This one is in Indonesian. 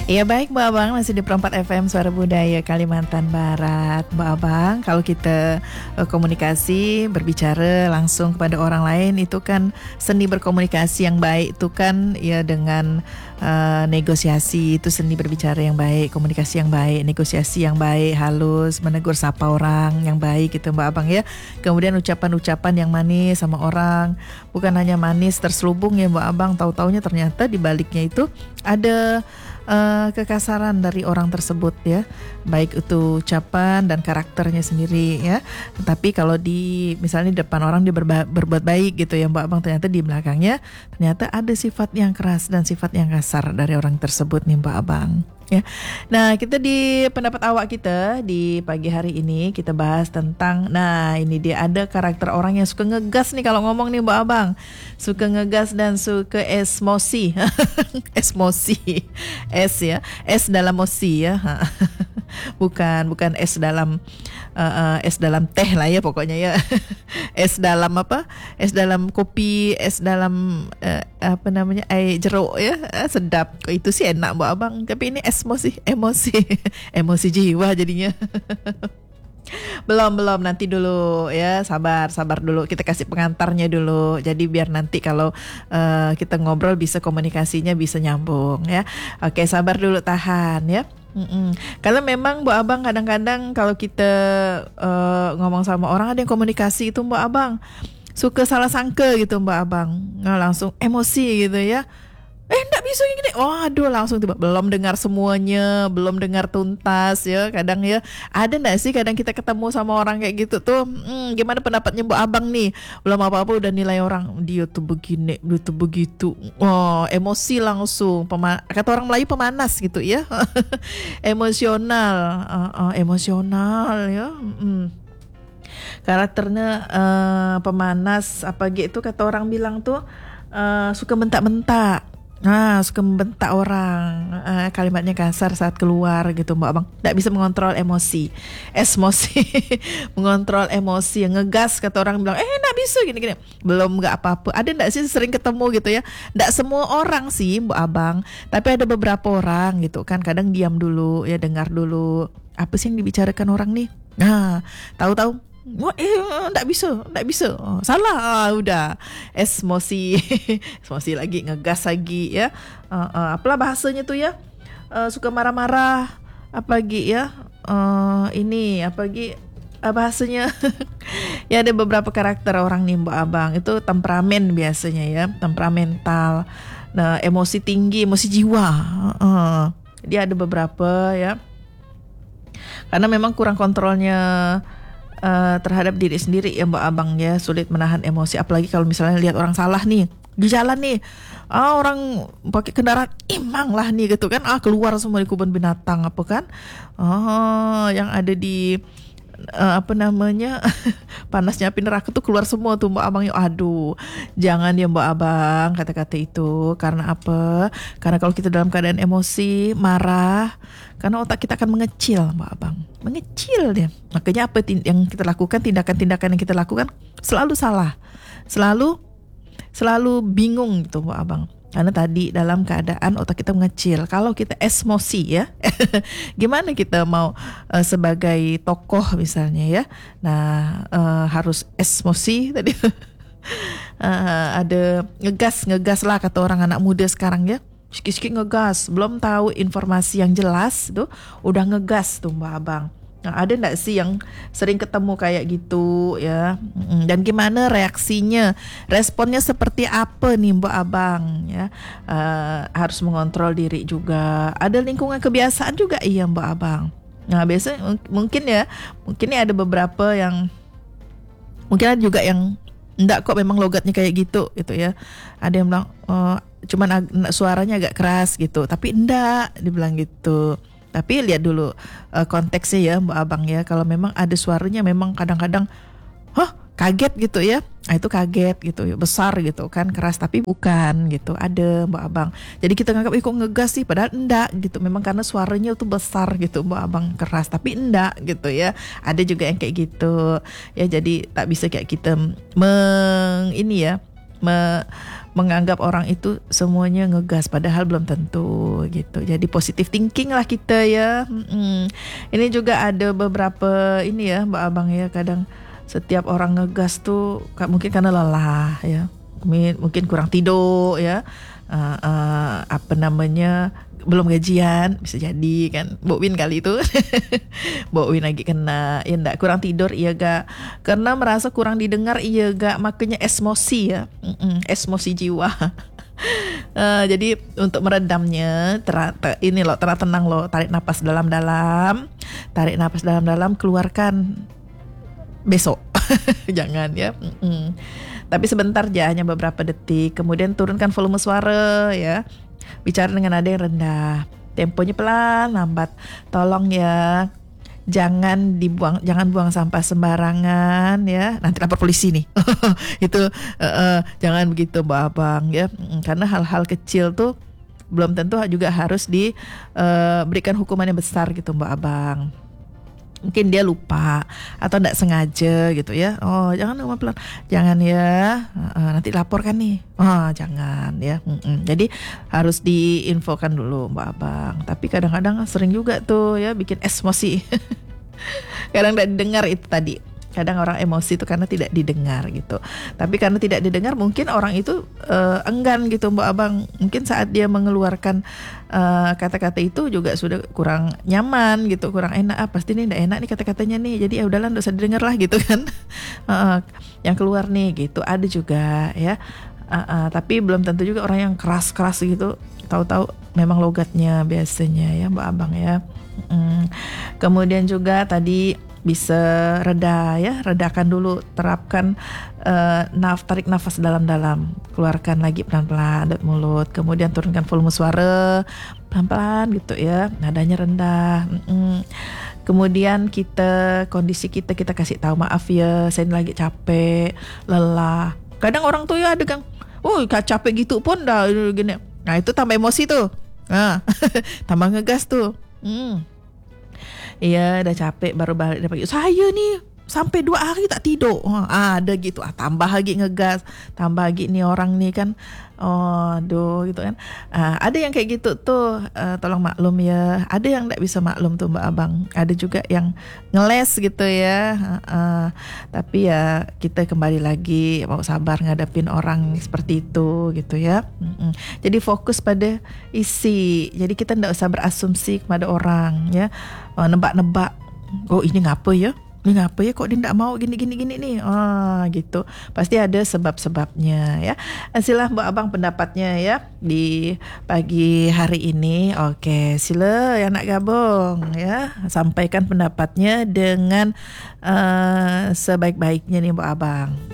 Ya baik Mbak Abang, masih di Perempat FM Suara Budaya Kalimantan Barat. Mbak Abang, kalau kita komunikasi, berbicara langsung kepada orang lain, itu kan seni berkomunikasi yang baik itu kan ya dengan negosiasi, itu seni berbicara yang baik, komunikasi yang baik, negosiasi yang baik, halus, menegur sapa orang yang baik gitu Mbak Abang ya. Kemudian ucapan-ucapan yang manis sama orang, bukan hanya manis terselubung ya Mbak Abang, tahu-taunya ternyata di baliknya itu ada kekasaran dari orang tersebut ya, baik itu ucapan dan karakternya sendiri ya. Tapi kalau di misalnya di depan orang dia berbuat baik gitu ya Mbak Abang, ternyata di belakangnya ternyata ada sifat yang keras dan sifat yang kasar dari orang tersebut nih Mbak Abang ya. Nah, kita di pendapat awak kita di pagi hari ini kita bahas tentang, nah ini dia, ada karakter orang yang suka ngegas nih kalau ngomong nih Mbak Abang, suka ngegas dan suka esmosi. Esmosi, es ya, es dalam mosi ya. bukan es dalam teh lah ya pokoknya ya. Es dalam apa, es dalam kopi, es dalam apa namanya, air jeruk ya. Sedap kok, itu sih enak Mbak Abang, tapi ini emosi emosi jiwa jadinya. Belum nanti dulu ya, sabar dulu, kita kasih pengantarnya dulu, jadi biar nanti kalau kita ngobrol bisa komunikasinya bisa nyambung ya. Oke, sabar dulu, tahan ya. Karena memang Mbak Abang kadang-kadang kalau kita ngomong sama orang, ada yang komunikasi itu Mbak Abang suka salah sangka gitu Mbak Abang, langsung emosi gitu ya. Enggak bisa gini. Waduh, langsung tiba, belum dengar semuanya, belum dengar tuntas ya. Kadang ya, ada enggak sih kadang kita ketemu sama orang kayak gitu tuh, gimana pendapatnya Mbak Abang nih? Belum apa-apa udah nilai orang, dia tuh begini, dia tuh begitu. Emosi langsung. Kata orang Melayu pemanas gitu ya. Emosional, emosional ya. Karakternya pemanas apa gitu, kata orang bilang tuh suka bentak-bentak. Suka membentak orang, kalimatnya kasar saat keluar gitu Mbak Abang. Nggak bisa mengontrol emosi, mengontrol emosi, yang ngegas, kata orang bilang, nggak bisa gini-gini. Belum, nggak apa-apa. Ada nggak sih sering ketemu gitu ya? Nggak semua orang sih Mbak Abang, tapi ada beberapa orang gitu kan. Kadang diam dulu ya, dengar dulu apa sih yang dibicarakan orang nih. Tahu-tahu enggak bisa. Salah, udah emosi. Emosi lagi, ngegas lagi ya. Apalah bahasanya tuh ya, suka marah-marah, apalagi ya, ini apalagi bahasanya. Ya, ada beberapa karakter orang nih Mbak Abang, itu temperamen biasanya ya, temperamental. Nah, emosi tinggi, emosi jiwa. Dia ada beberapa ya, karena memang kurang kontrolnya terhadap diri sendiri ya Mbak Abang ya, sulit menahan emosi. Apalagi kalau misalnya lihat orang salah nih di jalan nih, orang pakai kendaraan imang lah nih gitu kan, keluar semua di kebun binatang apa kan, yang ada di apa namanya, panasnya api neraka tuh keluar semua tuh Mbak Abang ya. Aduh, jangan ya Mbak Abang kata-kata itu. Karena apa? Karena kalau kita dalam keadaan emosi, marah, karena otak kita akan mengecil Mbak Abang, mengecil dia. Makanya apa yang kita lakukan, tindakan-tindakan yang kita lakukan selalu salah, selalu bingung gitu Mbak Abang. Karena tadi dalam keadaan otak kita mengecil. Kalau kita emosi ya, gimana kita mau sebagai tokoh misalnya ya. Nah, harus emosi tadi. Ada ngegas lah kata orang anak muda sekarang ya. Sikit-sikit ngegas, belum tahu informasi yang jelas tuh udah ngegas tuh Mbak Abang. Nah, ada enggak sih yang sering ketemu kayak gitu ya? Dan gimana reaksinya? Responnya seperti apa nih Mbak Abang ya? Harus mengontrol diri juga. Ada lingkungan kebiasaan juga iya Mbak Abang. Nah, biasanya mungkin nih ada beberapa yang mungkin ada juga yang enggak kok, memang logatnya kayak gitu ya. Ada yang bilang cuman suaranya agak keras gitu, tapi enggak, dibilang gitu. Tapi lihat dulu konteksnya ya Mbak Abang ya. Kalau memang ada suaranya memang kadang-kadang kaget gitu ya. Itu kaget gitu ya, besar gitu kan, keras, tapi bukan gitu. Ada Mbak Abang. Jadi kita nganggap kok ngegas sih, padahal enggak gitu. Memang karena suaranya itu besar gitu Mbak Abang, keras, tapi enggak gitu ya. Ada juga yang kayak gitu. Ya, jadi tak bisa kayak kita menganggap orang itu semuanya ngegas padahal belum tentu gitu. Jadi positive thinking lah kita ya. Ini juga ada beberapa ini ya Mbak Abang ya, kadang setiap orang ngegas tuh mungkin karena lelah ya. Mungkin kurang tidur ya. Apa namanya, belum gajian, bisa jadi kan Mbok Win kali itu. Mbok Win lagi kena ya enggak, kurang tidur iya gak, karena merasa kurang didengar iya gak, makanya esmosi ya. Esmosi jiwa. Jadi untuk meredamnya ini loh, tenang loh, tarik napas dalam-dalam, keluarkan besok. Jangan ya. Tapi sebentar aja, hanya beberapa detik. Kemudian turunkan volume suara ya. Bicara dengan nada yang rendah. Temponya pelan, lambat. Tolong ya, jangan buang sampah sembarangan ya. Nanti lapor polisi nih. Itu jangan begitu Mbak Abang ya. Karena hal-hal kecil tuh belum tentu juga harus diberikan hukuman yang besar gitu Mbak Abang. Mungkin dia lupa atau tidak sengaja gitu ya. Oh jangan ngomong pelan, jangan ya, nanti laporkan nih. Oh jangan ya. Jadi harus diinfokan dulu Mbak Abang. Tapi kadang-kadang sering juga tuh ya bikin emosi. Kadang tidak didengar itu tadi. Kadang orang emosi itu karena tidak didengar gitu. Tapi karena tidak didengar mungkin orang itu enggan gitu Mbak Abang. Mungkin saat dia mengeluarkan kata-kata itu juga sudah kurang nyaman gitu, kurang enak. Pasti nih tidak enak nih kata-katanya nih. Jadi ya udahlah, nggak usah didengar lah gitu kan. Yang keluar nih gitu. Ada juga ya. Tapi belum tentu juga orang yang keras-keras gitu. Tahu-tahu memang logatnya biasanya ya Mbak Abang ya. Kemudian juga tadi bisa redakan dulu, terapkan tarik nafas dalam-dalam, keluarkan lagi pelan-pelan dari mulut, kemudian turunkan volume suara pelan-pelan gitu ya, nadanya rendah. Kemudian kondisi kita kasih tahu, maaf ya saya lagi capek, lelah. Kadang orang tuh ya ada kan, capek gitu pun dah gini. Nah itu tambah emosi tuh, tambah ngegas tuh. Iya udah capek baru balik dari pagi. Saya nih sampai 2 hari tak tidur. Ada gitu. Tambah lagi ngegas, tambah lagi nih orang nih kan. Aduh gitu kan. Ada yang kayak gitu tuh. Tolong maklum ya. Ada yang tidak bisa maklum tuh Mbak Abang. Ada juga yang ngeles gitu ya. Tapi ya kita kembali lagi mau sabar ngadapin orang seperti itu gitu ya. Jadi fokus pada isi. Jadi kita tidak usah berasumsi kepada orang ya. Nebak-nebak. Ini ngapa ya? Ini ngapa ya kok dia tidak mau gini nih. Gitu. Pasti ada sebab-sebabnya ya. Sila Mbak Abang pendapatnya ya di pagi hari ini. Oke, sila yang nak gabung ya. Sampaikan pendapatnya dengan sebaik-baiknya nih Mbak Abang.